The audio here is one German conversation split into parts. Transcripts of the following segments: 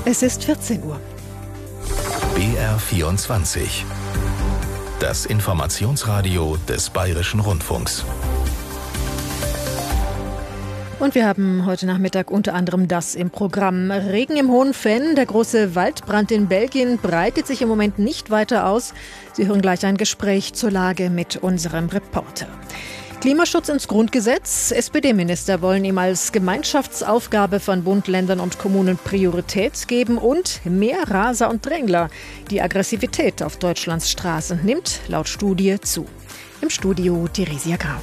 Es ist 14 Uhr. BR24. Das Informationsradio des Bayerischen Rundfunks. Und wir haben heute Nachmittag unter anderem das im Programm. Regen im Hohen Venn, der große Waldbrand in Belgien breitet sich im Moment nicht weiter aus. Sie hören gleich ein Gespräch zur Lage mit unserem Reporter. Klimaschutz ins Grundgesetz. SPD-Minister wollen ihm als Gemeinschaftsaufgabe von Bund, Ländern und Kommunen Priorität geben und mehr Raser und Drängler. Die Aggressivität auf Deutschlands Straßen nimmt laut Studie zu. Im Studio Theresia Graf.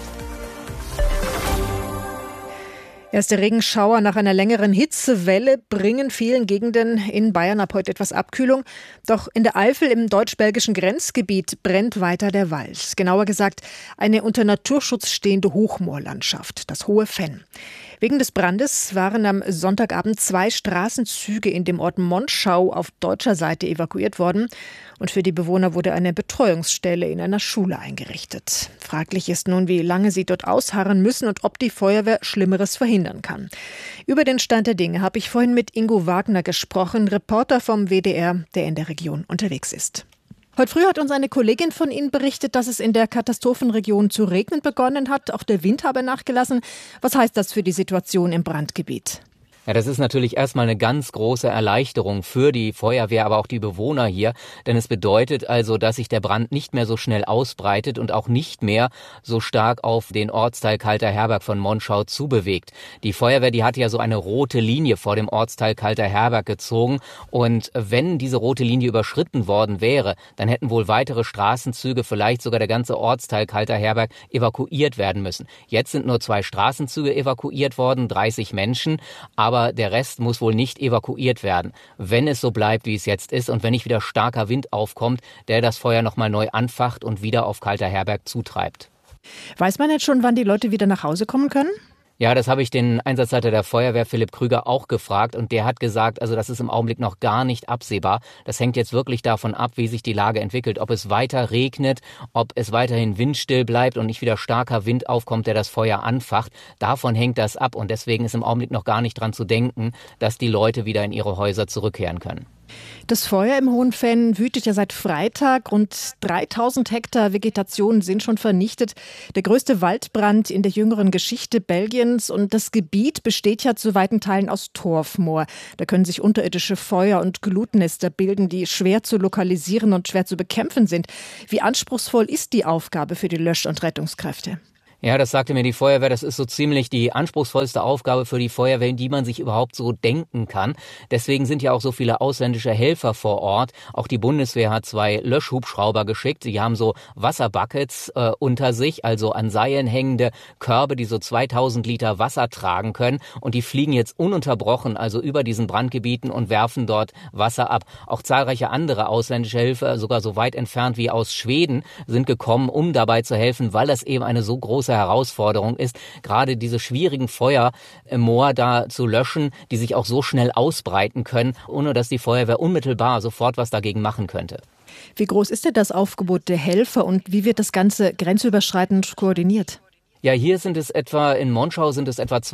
Erste Regenschauer nach einer längeren Hitzewelle bringen vielen Gegenden in Bayern ab heute etwas Abkühlung. Doch in der Eifel im deutsch-belgischen Grenzgebiet brennt weiter der Wald. Genauer gesagt eine unter Naturschutz stehende Hochmoorlandschaft, das Hohe Venn. Wegen des Brandes waren am Sonntagabend 2 Straßenzüge in dem Ort Monschau auf deutscher Seite evakuiert worden. Und für die Bewohner wurde eine Betreuungsstelle in einer Schule eingerichtet. Fraglich ist nun, wie lange sie dort ausharren müssen und ob die Feuerwehr Schlimmeres verhindern kann. Über den Stand der Dinge habe ich vorhin mit Ingo Wagner gesprochen, Reporter vom WDR, der in der Region unterwegs ist. Heute früh hat uns eine Kollegin von Ihnen berichtet, dass es in der Katastrophenregion zu regnen begonnen hat. Auch der Wind habe nachgelassen. Was heißt das für die Situation im Brandgebiet? Ja, das ist natürlich erstmal eine ganz große Erleichterung für die Feuerwehr, aber auch die Bewohner hier. Denn es bedeutet also, dass sich der Brand nicht mehr so schnell ausbreitet und auch nicht mehr so stark auf den Ortsteil Kalter Herberg von Monschau zubewegt. Die Feuerwehr, die hat ja so eine rote Linie vor dem Ortsteil Kalter Herberg gezogen. Und wenn diese rote Linie überschritten worden wäre, dann hätten wohl weitere Straßenzüge, vielleicht sogar der ganze Ortsteil Kalter Herberg, evakuiert werden müssen. Jetzt sind nur 2 Straßenzüge evakuiert worden, 30 Menschen. Aber der Rest muss wohl nicht evakuiert werden, wenn es so bleibt, wie es jetzt ist und wenn nicht wieder starker Wind aufkommt, der das Feuer nochmal neu anfacht und wieder auf Kalter Herberg zutreibt. Weiß man jetzt schon, wann die Leute wieder nach Hause kommen können? Ja, das habe ich den Einsatzleiter der Feuerwehr, Philipp Krüger, auch gefragt. Und der hat gesagt, also das ist im Augenblick noch gar nicht absehbar. Das hängt jetzt wirklich davon ab, wie sich die Lage entwickelt. Ob es weiter regnet, ob es weiterhin windstill bleibt und nicht wieder starker Wind aufkommt, der das Feuer anfacht. Davon hängt das ab. Und deswegen ist im Augenblick noch gar nicht dran zu denken, dass die Leute wieder in ihre Häuser zurückkehren können. Das Feuer im Hohen Venn wütet ja seit Freitag. Rund 3000 Hektar Vegetation sind schon vernichtet. Der größte Waldbrand in der jüngeren Geschichte Belgiens. Und das Gebiet besteht ja zu weiten Teilen aus Torfmoor. Da können sich unterirdische Feuer- und Glutnester bilden, die schwer zu lokalisieren und schwer zu bekämpfen sind. Wie anspruchsvoll ist die Aufgabe für die Lösch- und Rettungskräfte? Ja, das sagte mir die Feuerwehr, das ist so ziemlich die anspruchsvollste Aufgabe für die Feuerwehr, die man sich überhaupt so denken kann. Deswegen sind ja auch so viele ausländische Helfer vor Ort. Auch die Bundeswehr hat 2 Löschhubschrauber geschickt. Sie haben so Wasserbuckets unter sich, also an Seilen hängende Körbe, die so 2000 Liter Wasser tragen können. Und die fliegen jetzt ununterbrochen, also über diesen Brandgebieten und werfen dort Wasser ab. Auch zahlreiche andere ausländische Helfer, sogar so weit entfernt wie aus Schweden, sind gekommen, um dabei zu helfen, weil das eben eine so große Herausforderung ist, gerade diese schwierigen Feuer im Moor da zu löschen, die sich auch so schnell ausbreiten können, ohne dass die Feuerwehr unmittelbar sofort was dagegen machen könnte. Wie groß ist denn das Aufgebot der Helfer und wie wird das Ganze grenzüberschreitend koordiniert? Ja, hier in Monschau sind es etwa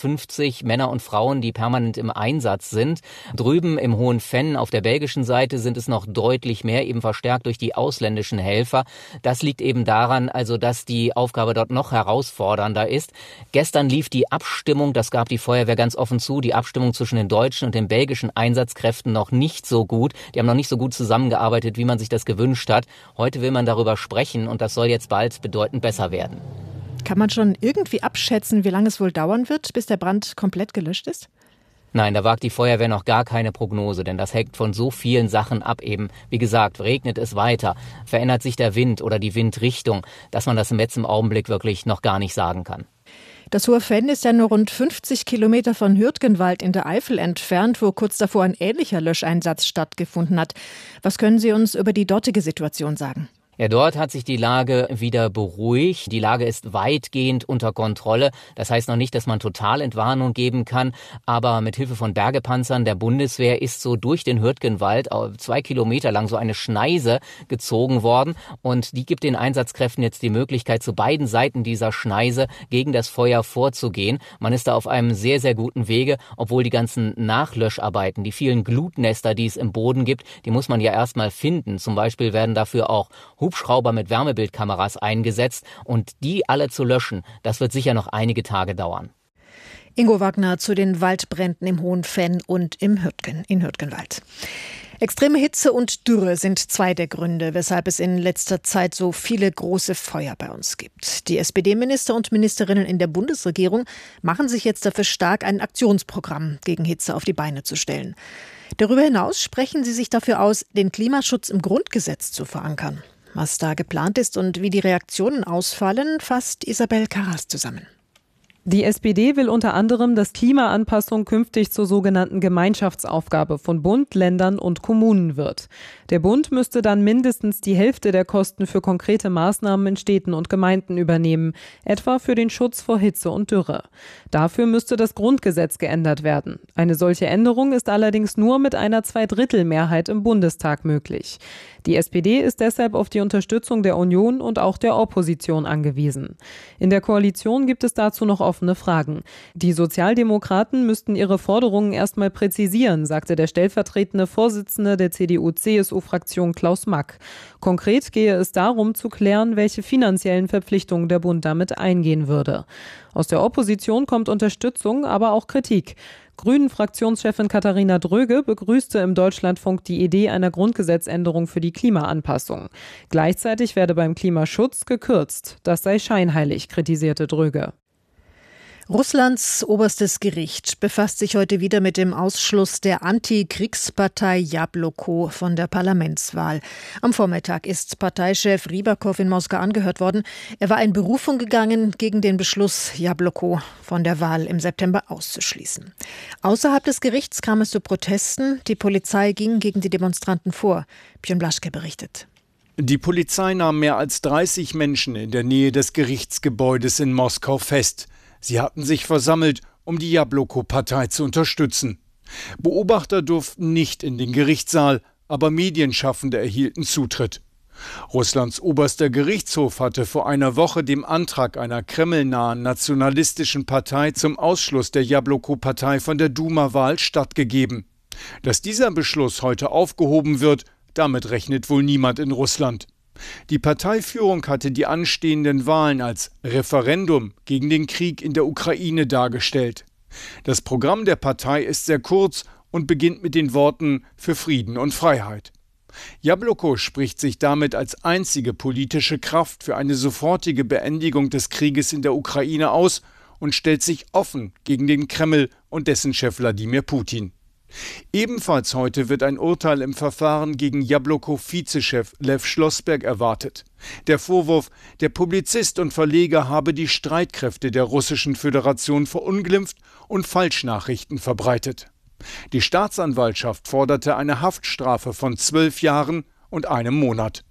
250 Männer und Frauen, die permanent im Einsatz sind. Drüben im Hohen Venn auf der belgischen Seite sind es noch deutlich mehr, eben verstärkt durch die ausländischen Helfer. Das liegt eben daran, also dass die Aufgabe dort noch herausfordernder ist. Gestern lief die Abstimmung, das gab die Feuerwehr ganz offen zu, die Abstimmung zwischen den deutschen und den belgischen Einsatzkräften noch nicht so gut. Die haben noch nicht so gut zusammengearbeitet, wie man sich das gewünscht hat. Heute will man darüber sprechen und das soll jetzt bald bedeutend besser werden. Kann man schon irgendwie abschätzen, wie lange es wohl dauern wird, bis der Brand komplett gelöscht ist? Nein, da wagt die Feuerwehr noch gar keine Prognose, denn das hängt von so vielen Sachen ab eben. Wie gesagt, regnet es weiter, verändert sich der Wind oder die Windrichtung, dass man das jetzt im Augenblick wirklich noch gar nicht sagen kann. Das Hohe Venn ist ja nur rund 50 Kilometer von Hürtgenwald in der Eifel entfernt, wo kurz davor ein ähnlicher Löscheinsatz stattgefunden hat. Was können Sie uns über die dortige Situation sagen? Ja, dort hat sich die Lage wieder beruhigt. Die Lage ist weitgehend unter Kontrolle. Das heißt noch nicht, dass man Totalentwarnung geben kann, aber mit Hilfe von Bergepanzern der Bundeswehr ist so durch den Hürtgenwald 2 Kilometer lang so eine Schneise gezogen worden und die gibt den Einsatzkräften jetzt die Möglichkeit, zu beiden Seiten dieser Schneise gegen das Feuer vorzugehen. Man ist da auf einem sehr, sehr guten Wege, obwohl die ganzen Nachlöscharbeiten, die vielen Glutnester, die es im Boden gibt, die muss man ja erstmal finden. Zum Beispiel werden dafür auch Hubschrauber mit Wärmebildkameras eingesetzt und die alle zu löschen, das wird sicher noch einige Tage dauern. Ingo Wagner zu den Waldbränden im Hohenfenn und in Hürtgenwald. Extreme Hitze und Dürre sind zwei der Gründe, weshalb es in letzter Zeit so viele große Feuer bei uns gibt. Die SPD-Minister und Ministerinnen in der Bundesregierung machen sich jetzt dafür stark, ein Aktionsprogramm gegen Hitze auf die Beine zu stellen. Darüber hinaus sprechen sie sich dafür aus, den Klimaschutz im Grundgesetz zu verankern. Was da geplant ist und wie die Reaktionen ausfallen, fasst Isabel Karras zusammen. Die SPD will unter anderem, dass Klimaanpassung künftig zur sogenannten Gemeinschaftsaufgabe von Bund, Ländern und Kommunen wird. Der Bund müsste dann mindestens die Hälfte der Kosten für konkrete Maßnahmen in Städten und Gemeinden übernehmen, etwa für den Schutz vor Hitze und Dürre. Dafür müsste das Grundgesetz geändert werden. Eine solche Änderung ist allerdings nur mit einer Zweidrittelmehrheit im Bundestag möglich. Die SPD ist deshalb auf die Unterstützung der Union und auch der Opposition angewiesen. In der Koalition gibt es dazu noch offene Fragen. Die Sozialdemokraten müssten ihre Forderungen erstmal präzisieren, sagte der stellvertretende Vorsitzende der CDU-CSU-Fraktion Klaus Mack. Konkret gehe es darum zu klären, welche finanziellen Verpflichtungen der Bund damit eingehen würde. Aus der Opposition kommt Unterstützung, aber auch Kritik. Grünen-Fraktionschefin Katharina Dröge begrüßte im Deutschlandfunk die Idee einer Grundgesetzänderung für die Klimaanpassung. Gleichzeitig werde beim Klimaschutz gekürzt. Das sei scheinheilig, kritisierte Dröge. Russlands oberstes Gericht befasst sich heute wieder mit dem Ausschluss der Antikriegspartei Jabloko von der Parlamentswahl. Am Vormittag ist Parteichef Rybakow in Moskau angehört worden. Er war in Berufung gegangen gegen den Beschluss, Jabloko von der Wahl im September auszuschließen. Außerhalb des Gerichts kam es zu Protesten. Die Polizei ging gegen die Demonstranten vor. Björn Blaschke berichtet. Die Polizei nahm mehr als 30 Menschen in der Nähe des Gerichtsgebäudes in Moskau fest. Sie hatten sich versammelt, um die Jabloko-Partei zu unterstützen. Beobachter durften nicht in den Gerichtssaal, aber Medienschaffende erhielten Zutritt. Russlands oberster Gerichtshof hatte vor einer Woche dem Antrag einer kremlnahen nationalistischen Partei zum Ausschluss der Jabloko-Partei von der Duma-Wahl stattgegeben. Dass dieser Beschluss heute aufgehoben wird, damit rechnet wohl niemand in Russland. Die Parteiführung hatte die anstehenden Wahlen als Referendum gegen den Krieg in der Ukraine dargestellt. Das Programm der Partei ist sehr kurz und beginnt mit den Worten für Frieden und Freiheit. Jabloko spricht sich damit als einzige politische Kraft für eine sofortige Beendigung des Krieges in der Ukraine aus und stellt sich offen gegen den Kreml und dessen Chef Wladimir Putin. Ebenfalls heute wird ein Urteil im Verfahren gegen Jabloko-Vizechef Lew Schlossberg erwartet. Der Vorwurf, der Publizist und Verleger habe die Streitkräfte der Russischen Föderation verunglimpft und Falschnachrichten verbreitet. Die Staatsanwaltschaft forderte eine Haftstrafe von 12 Jahren und einem Monat.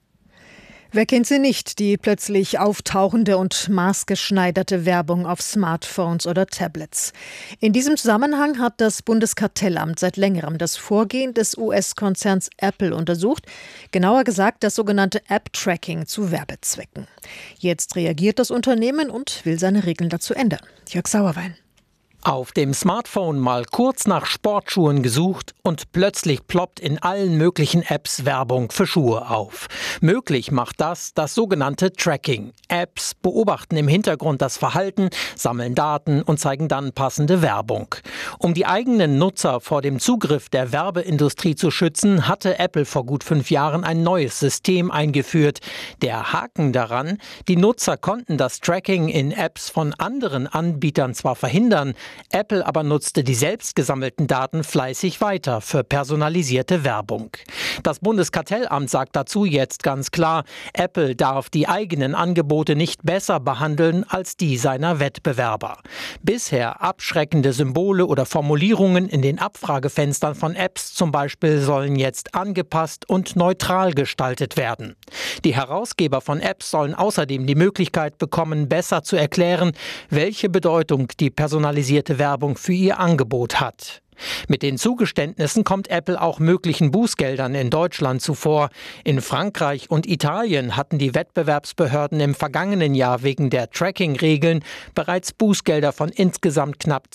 Wer kennt sie nicht, die plötzlich auftauchende und maßgeschneiderte Werbung auf Smartphones oder Tablets. In diesem Zusammenhang hat das Bundeskartellamt seit längerem das Vorgehen des US-Konzerns Apple untersucht, genauer gesagt das sogenannte App-Tracking zu Werbezwecken. Jetzt reagiert das Unternehmen und will seine Regeln dazu ändern. Jörg Sauerwein. Auf dem Smartphone mal kurz nach Sportschuhen gesucht und plötzlich ploppt in allen möglichen Apps Werbung für Schuhe auf. Möglich macht das sogenannte Tracking. Apps beobachten im Hintergrund das Verhalten, sammeln Daten und zeigen dann passende Werbung. Um die eigenen Nutzer vor dem Zugriff der Werbeindustrie zu schützen, hatte Apple vor gut 5 Jahren ein neues System eingeführt. Der Haken daran: Die Nutzer konnten das Tracking in Apps von anderen Anbietern zwar verhindern, Apple aber nutzte die selbst gesammelten Daten fleißig weiter für personalisierte Werbung. Das Bundeskartellamt sagt dazu jetzt ganz klar, Apple darf die eigenen Angebote nicht besser behandeln als die seiner Wettbewerber. Bisher abschreckende Symbole oder Formulierungen in den Abfragefenstern von Apps zum Beispiel sollen jetzt angepasst und neutral gestaltet werden. Die Herausgeber von Apps sollen außerdem die Möglichkeit bekommen, besser zu erklären, welche Bedeutung die personalisierte Werbung für ihr Angebot hat. Mit den Zugeständnissen kommt Apple auch möglichen Bußgeldern in Deutschland zuvor. In Frankreich und Italien hatten die Wettbewerbsbehörden im vergangenen Jahr wegen der Tracking-Regeln bereits Bußgelder von insgesamt knapp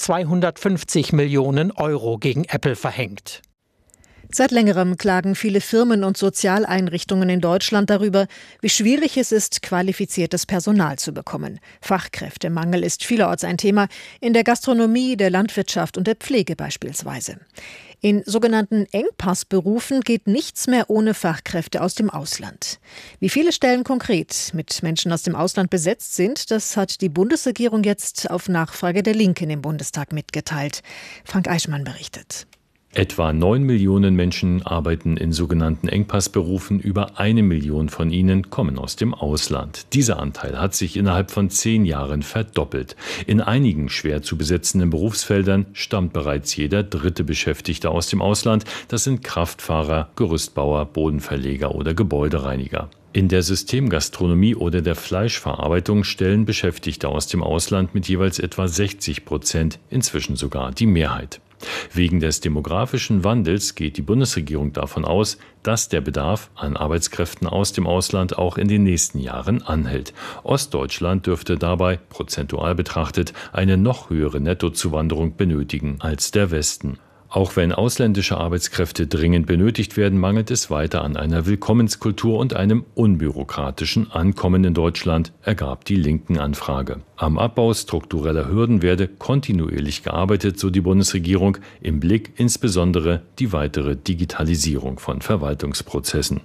250 Millionen Euro gegen Apple verhängt. Seit längerem klagen viele Firmen und Sozialeinrichtungen in Deutschland darüber, wie schwierig es ist, qualifiziertes Personal zu bekommen. Fachkräftemangel ist vielerorts ein Thema, in der Gastronomie, der Landwirtschaft und der Pflege beispielsweise. In sogenannten Engpassberufen geht nichts mehr ohne Fachkräfte aus dem Ausland. Wie viele Stellen konkret mit Menschen aus dem Ausland besetzt sind, das hat die Bundesregierung jetzt auf Nachfrage der Linken im Bundestag mitgeteilt. Frank Eichmann berichtet. Etwa 9 Millionen Menschen arbeiten in sogenannten Engpassberufen, über 1 Million von ihnen kommen aus dem Ausland. Dieser Anteil hat sich innerhalb von 10 Jahren verdoppelt. In einigen schwer zu besetzenden Berufsfeldern stammt bereits jeder dritte Beschäftigte aus dem Ausland. Das sind Kraftfahrer, Gerüstbauer, Bodenverleger oder Gebäudereiniger. In der Systemgastronomie oder der Fleischverarbeitung stellen Beschäftigte aus dem Ausland mit jeweils etwa 60%, inzwischen sogar die Mehrheit. Wegen des demografischen Wandels geht die Bundesregierung davon aus, dass der Bedarf an Arbeitskräften aus dem Ausland auch in den nächsten Jahren anhält. Ostdeutschland dürfte dabei, prozentual betrachtet, eine noch höhere Nettozuwanderung benötigen als der Westen. Auch wenn ausländische Arbeitskräfte dringend benötigt werden, mangelt es weiter an einer Willkommenskultur und einem unbürokratischen Ankommen in Deutschland, ergab die Linken-Anfrage. Am Abbau struktureller Hürden werde kontinuierlich gearbeitet, so die Bundesregierung, im Blick insbesondere die weitere Digitalisierung von Verwaltungsprozessen.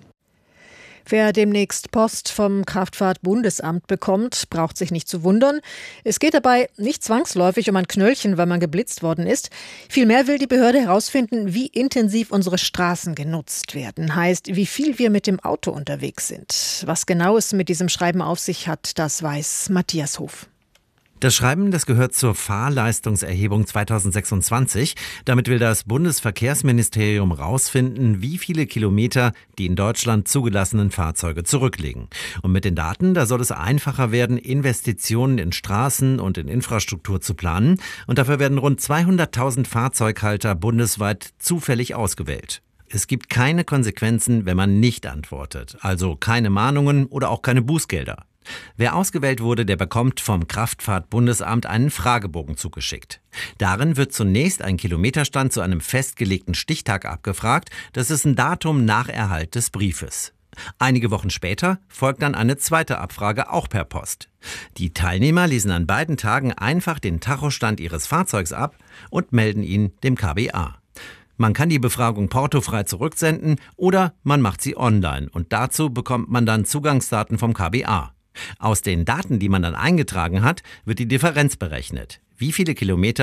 Wer demnächst Post vom Kraftfahrt-Bundesamt bekommt, braucht sich nicht zu wundern. Es geht dabei nicht zwangsläufig um ein Knöllchen, weil man geblitzt worden ist. Vielmehr will die Behörde herausfinden, wie intensiv unsere Straßen genutzt werden. Heißt, wie viel wir mit dem Auto unterwegs sind. Was genau es mit diesem Schreiben auf sich hat, das weiß Matthias Hof. Das Schreiben, das gehört zur Fahrleistungserhebung 2026. Damit will das Bundesverkehrsministerium rausfinden, wie viele Kilometer die in Deutschland zugelassenen Fahrzeuge zurücklegen. Und mit den Daten, da soll es einfacher werden, Investitionen in Straßen und in Infrastruktur zu planen. Und dafür werden rund 200.000 Fahrzeughalter bundesweit zufällig ausgewählt. Es gibt keine Konsequenzen, wenn man nicht antwortet. Also keine Mahnungen oder auch keine Bußgelder. Wer ausgewählt wurde, der bekommt vom Kraftfahrt-Bundesamt einen Fragebogen zugeschickt. Darin wird zunächst ein Kilometerstand zu einem festgelegten Stichtag abgefragt. Das ist ein Datum nach Erhalt des Briefes. Einige Wochen später folgt dann eine zweite Abfrage, auch per Post. Die Teilnehmer lesen an beiden Tagen einfach den Tachostand ihres Fahrzeugs ab und melden ihn dem KBA. Man kann die Befragung portofrei zurücksenden oder man macht sie online und dazu bekommt man dann Zugangsdaten vom KBA. Aus den Daten, die man dann eingetragen hat, wird die Differenz berechnet. Wie viele Kilometer